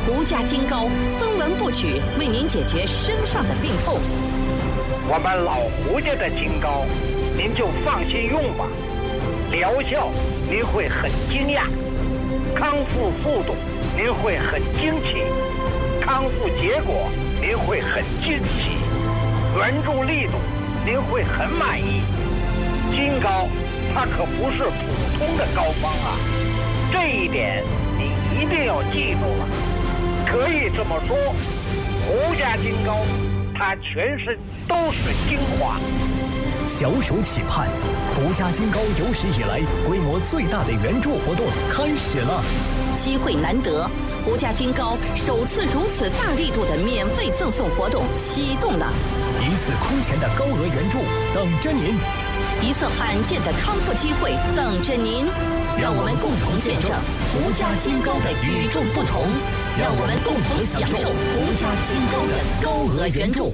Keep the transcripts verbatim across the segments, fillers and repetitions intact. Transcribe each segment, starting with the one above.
胡家金膏分文不取，为您解决身上的病痛。 我们老胡家的金膏，您就放心用吧，疗效您会很惊讶，康复速度您会很惊奇，康复结果您会很惊喜，援助力度您会很满意。金膏它可不是普通的膏方啊，这一点你一定要记住了。可以这么说，胡家金膏它全身都是精华。 小暑期盼，胡家金膏有史以来规模最大的援助活动开始了。 机会难得，胡家金膏首次如此大力度的免费赠送活动启动了， 一次空前的高额援助等着您， 一次罕见的康复机会等着您。让我们共同见证胡家金膏的与众不同，让我们共同享受胡家金膏的高额援助。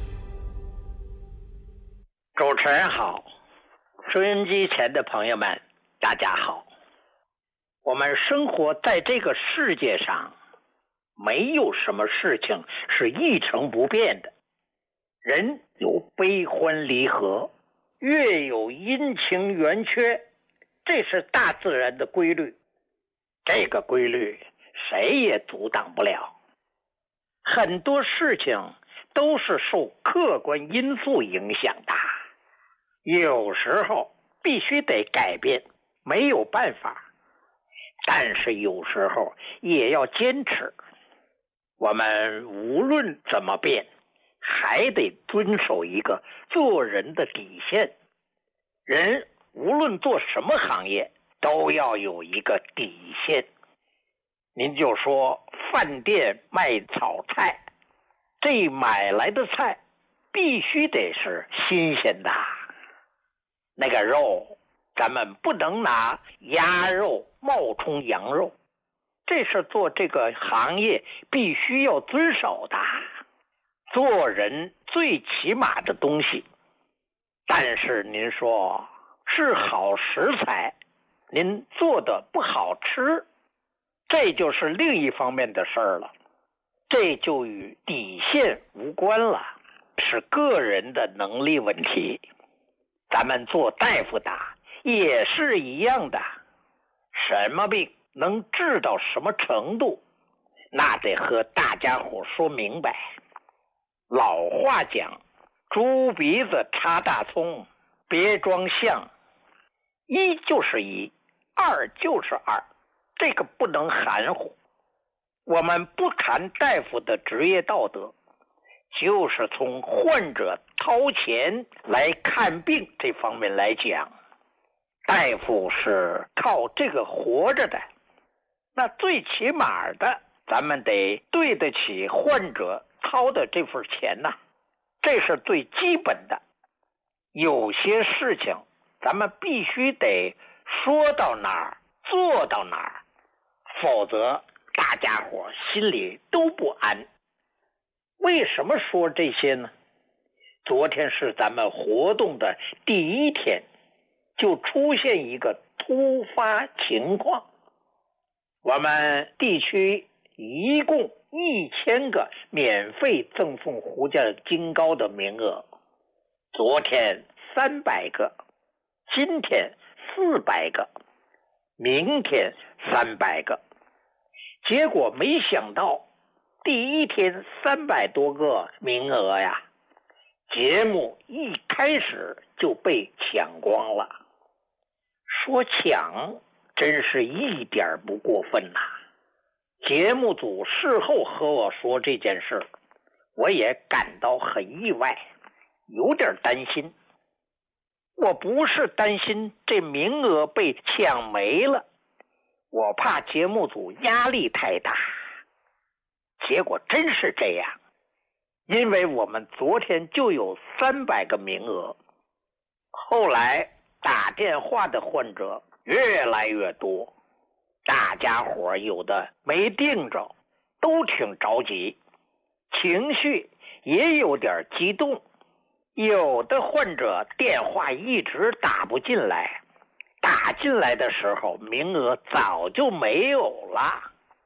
主持人好，收音机前的朋友们大家好。我们生活在这个世界上，没有什么事情是一成不变的。人有悲欢离合，月有阴晴圆缺，这是大自然的规律，这个规律谁也阻挡不了。很多事情都是受客观因素影响的，有时候必须得改变，没有办法，但是有时候也要坚持。我们无论怎么变，还得遵守一个做人的底线。人无论做什么行业，都要有一个底线。您就说饭店卖炒菜，这买来的菜必须得是新鲜的，那个肉咱们不能拿鸭肉冒充羊肉，这是做这个行业必须要遵守的。做人最起码的东西，但是您说是好食材，您做的不好吃，这就是另一方面的事儿了，这就与底线无关了，是个人的能力问题。咱们做大夫的也是一样的，什么病能治到什么程度，那得和大家伙说明白。老话讲，猪鼻子插大葱，别装象，一就是一，二就是二，这个不能含糊。我们不谈大夫的职业道德，就是从患者掏钱来看病这方面来讲，大夫是靠这个活着的，那最起码的咱们得对得起患者掏的这份钱呐，这是最基本的。有些事情咱们必须得说到哪儿做到哪儿，否则大家伙心里都不安。为什么说这些呢？昨天是咱们活动的第一天，就出现一个突发情况。我们地区一共一千个免费赠送胡家金膏的名额，昨天三百个，今天四百个，明天三百个。结果没想到第一天三百多个名额呀，节目一开始就被抢光了。说抢真是一点不过分呐、啊！节目组事后和我说这件事，我也感到很意外，有点担心。我不是担心这名额被抢没了，我怕节目组压力太大。结果真是这样，因为我们昨天就有三百个名额，后来打电话的患者越来越多，大家伙有的没定着，都挺着急，情绪也有点激动。有的患者电话一直打不进来，打进来的时候名额早就没有了。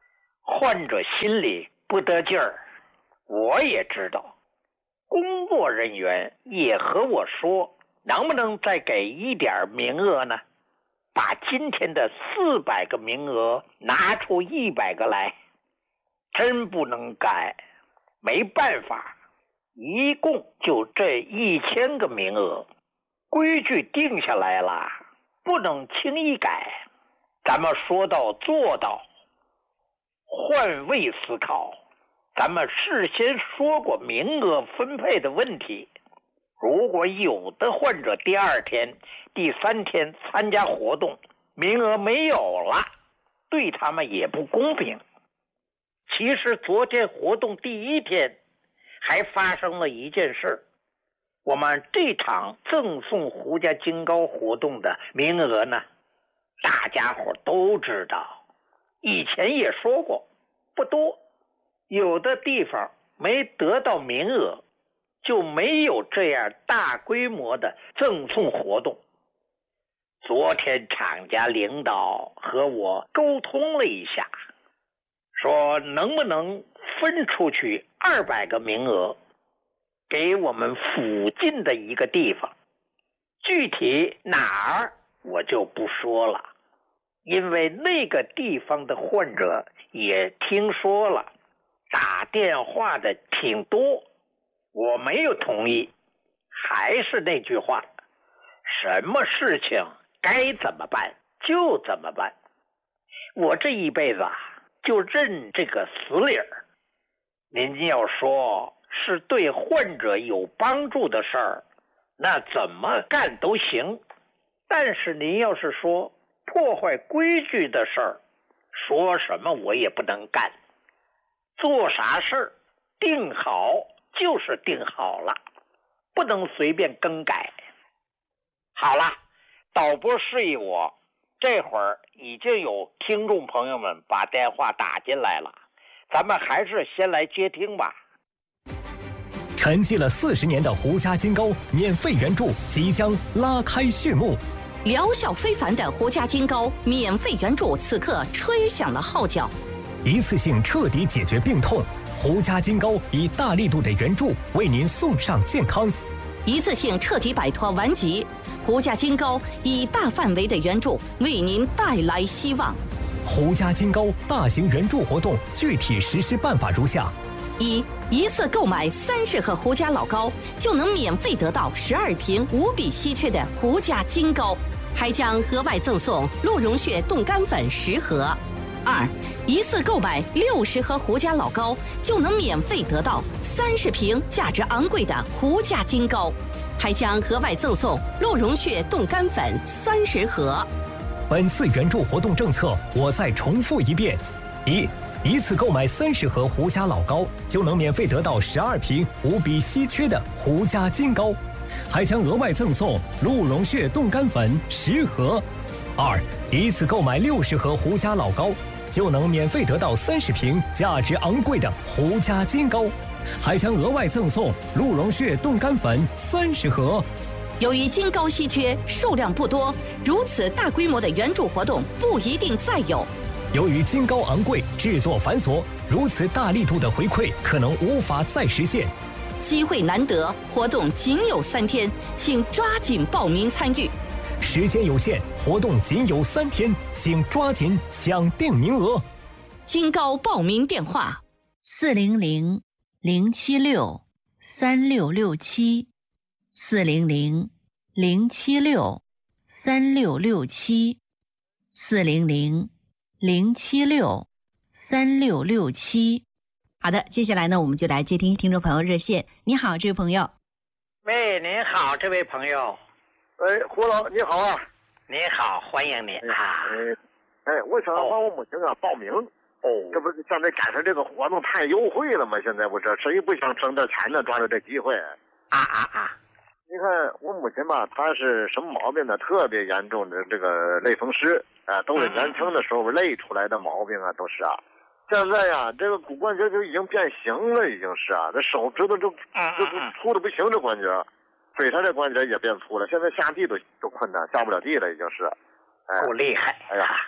患者心里不得劲儿，我也知道。工作人员也和我说，能不能再给一点名额呢？把今天的四百个名额拿出一百个来，真不能改，没办法，一共就这一千个名额，规矩定下来了，不能轻易改。咱们说到做到，换位思考，咱们事先说过名额分配的问题。如果有的患者第二天、第三天参加活动，名额没有了，对他们也不公平。其实昨天活动第一天还发生了一件事，我们这场赠送胡家金糕活动的名额呢，大家伙都知道，以前也说过，不多，有的地方没得到名额，就没有这样大规模的赠送活动。昨天厂家领导和我沟通了一下，说能不能分出去二百个名额，给我们附近的一个地方，具体哪儿我就不说了，因为那个地方的患者也听说了，打电话的挺多，我没有同意。还是那句话，什么事情该怎么办就怎么办。我这一辈子啊，就认这个死理儿。您要说是对患者有帮助的事儿，那怎么干都行。但是您要是说破坏规矩的事儿，说什么我也不能干。做啥事儿定好就是定好了，不能随便更改。好了，导播示意我，这会儿已经有听众朋友们把电话打进来了，咱们还是先来接听吧。 沉寂了四十年的胡家金糕免费援助即将拉开序幕， 疗效非凡的胡家金糕免费援助此刻吹响了号角， 一次性彻底解决病痛。胡家金糕以大力度的援助为您送上健康， 一次性彻底摆脱顽疾。胡家金糕以大范围的援助为您带来希望。 胡家金糕大型援助活动具体实施办法如下： 一、一次购买三十盒胡家老糕，就能免费得到十二瓶无比稀缺的胡家金糕，还将额外赠送鹿茸血冻干粉十盒。二、一次购买六十盒胡家老糕，就能免费得到三十瓶价值昂贵的胡家金糕，还将额外赠送鹿茸血冻干粉三十盒。 本次援助活动政策我再重复一遍：一、一次购买三十盒胡家老糕，就能免费得到十二瓶无比稀缺的胡家金糕，还将额外赠送鹿茸血冻干粉十盒。二、一次购买六十盒胡家老糕，就能免费得到三十瓶价值昂贵的胡家金糕，还将额外赠送鹿茸血冻干粉三十盒。 由于金糕稀缺，数量不多，如此大规模的援助活动不一定再有。 由于金糕昂贵，制作繁琐，如此大力度的回馈可能无法再实现。 机会难得，活动仅有三天，请抓紧报名参与。 时间有限，活动仅有三天，请抓紧抢定名额。 金糕报名电话： 四零零零七六三六六七，四零零零七六三六六七，四零零零七六三六六七。好的，接下来呢，我们就来接听听众朋友热线。你好，这位朋友。 喂，您好，这位朋友。 哎，胡老，你好啊！ 您好，欢迎您啊！ 哎，哎，我想帮我母亲啊报名。哦，这不是现在赶上这个活动太优惠了吗？现在不是谁不想挣点钱呢？抓住这机会。 啊啊啊！ 你看我母亲吧，她是什么毛病呢？特别严重的这个类风湿啊，都是年轻的时候累出来的毛病啊，都是啊。现在呀、啊，这个骨关节就已经变形了，已经是啊，这手指头就就粗的不行，这关节。腿上这关节也变粗了，现在下地都都困难，下不了地了，已经是。 哎，够厉害！ 哎呀，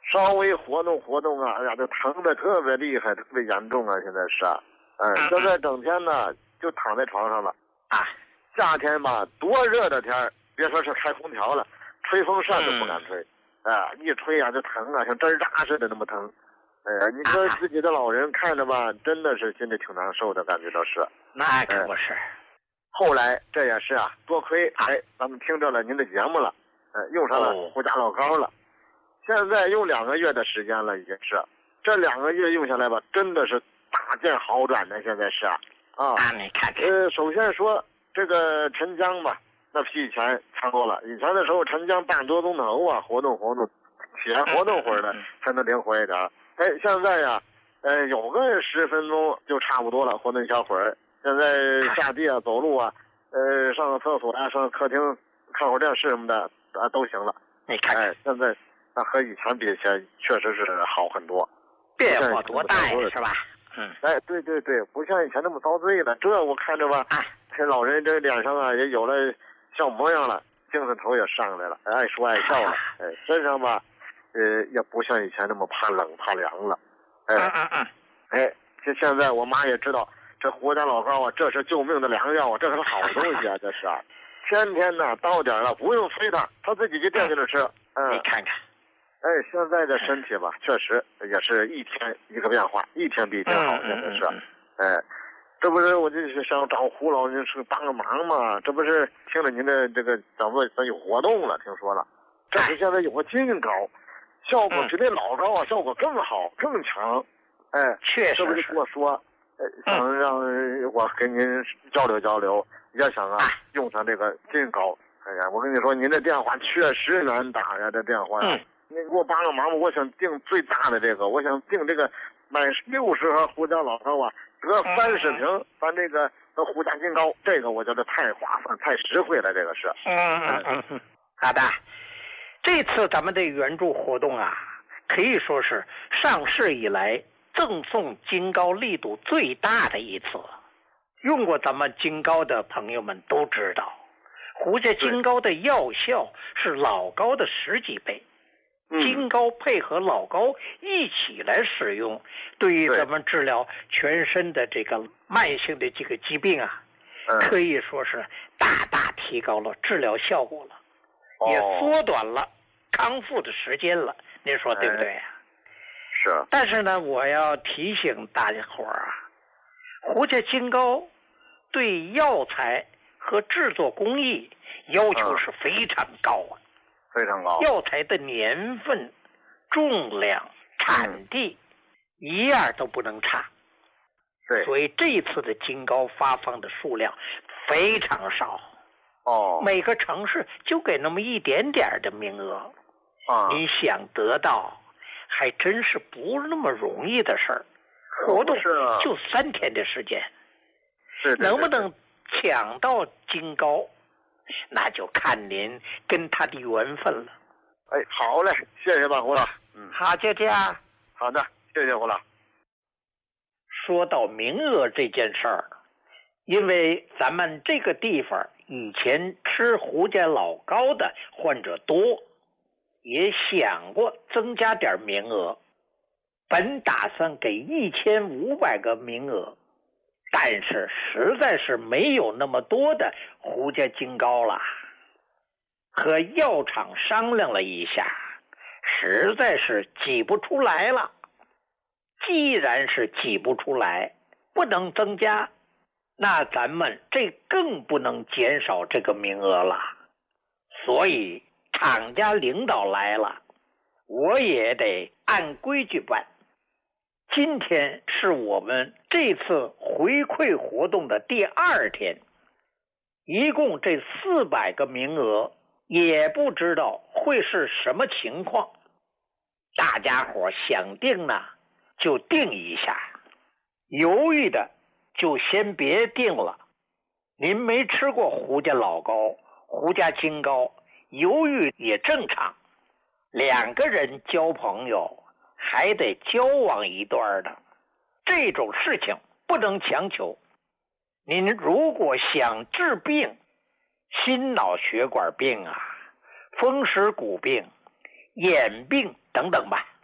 稍微活动活动啊，哎呀，这疼的特别厉害，特别严重啊！现在是啊，嗯，现在整天呢就躺在床上了啊。夏天吧，多热的天儿，别说是开空调了，吹风扇都不敢吹，嗯、啊，一吹呀、啊、就疼啊，像针扎似的那么疼。哎呀，你说自己的老人看着吧，真的是心里挺难受的，感觉到是。 那可不是。 哎、后来这也是啊，多亏哎，咱们听着了您的节目了，呃，用上了胡家老膏了。哦，现在用两个月的时间了，已经是这两个月用下来吧，真的是大见好转的。现在是啊，啊， 你看看， 呃，首先说这个沉江吧，那比以前强多了。以前的时候，沉江半多钟头啊，活动活动，起来活动会儿的才能灵活一点。哎，现在呀，呃，有个十分钟就差不多了，活动一小会儿。现在下地啊，走路啊，呃，上个厕所啊，上客厅看会儿电视什么的啊，都行了。 你看看， 哎，现在。那和以前比起来，确实是好很多， 变化多大呀，是吧？嗯， 哎，对对对，不像以前那么遭罪了。这我看着吧，哎，这老人这脸上啊也有了笑模样了，精神头也上来了，爱说爱笑了。哎，身上吧，呃，也不像以前那么怕冷怕凉了。哎， 嗯嗯哎，这现在我妈也知道，这胡家老膏啊，这是救命的良药啊，这是好东西啊，这是啊。天天呢到点了，不用催他，他自己就惦记着吃。嗯， 你看看。 哎，现在的身体吧，确实也是一天一个变化，一天比一天好，真的是。哎，这不是我就是想找胡老人是帮个忙嘛？这不是听了您的这个咱们咱有活动了，听说了，这是现在有个金膏，效果比那老膏啊效果更好更强。哎， 确实。 这不是跟我说，哎，想让我跟您交流交流，也想啊用上这个金膏。哎呀，我跟你说，您的电话确实难打呀，这电话呀。 嗯， 你给我帮个忙吧，我想订最大的这个，我想订这个买六十盒胡家老膏啊，得三十瓶，咱这个得胡家金膏，这个我觉得太划算、太实惠了，这个是。 嗯嗯嗯嗯，好的。这次咱们的援助活动啊，可以说是上市以来赠送金膏力度最大的一次。用过咱们金膏的朋友们都知道，胡家金膏的药效是老膏的十几倍。金膏配合老膏一起来使用，对于咱们治疗全身的这个慢性的这个疾病啊，可以说是大大提高了治疗效果了，也缩短了康复的时间了。您说对不对啊？ 是。 但是呢，我要提醒大家伙儿啊，胡家金膏对药材和制作工艺要求是非常高啊。 非常高， 药材的年份、重量、产地、嗯、一样都不能差。 对， 所以这次的金膏发放的数量非常少。 哦， 每个城市就给那么一点点的名额。 啊， 你想得到，还真是不那么容易的事儿。活动就三天的时间， 是能不能抢到金膏？那就看您跟他的缘分了。 哎，好嘞，谢谢吧，胡老。 嗯，好，就这样。 好的，谢谢胡老。 说到名额这件事儿，因为咱们这个地方以前吃胡家老膏的患者多，也想过增加点名额，本打算给一千五百个名额。但是实在是没有那么多的胡家金膏了，和药厂商量了一下，实在是挤不出来了。既然是挤不出来，不能增加，那咱们这更不能减少这个名额了。所以厂家领导来了，我也得按规矩办。今天是我们这次回馈活动的第二天，一共这四百个名额，也不知道会是什么情况。大家伙想定呢，就定一下；犹豫的就先别定了。您没吃过胡家老膏、胡家金膏，犹豫也正常。两个人交朋友，还得交往一段的，这种事情不能强求。您如果想治病，心脑血管病啊、风湿骨病、眼病等等吧，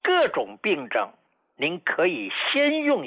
各种病症，您可以先用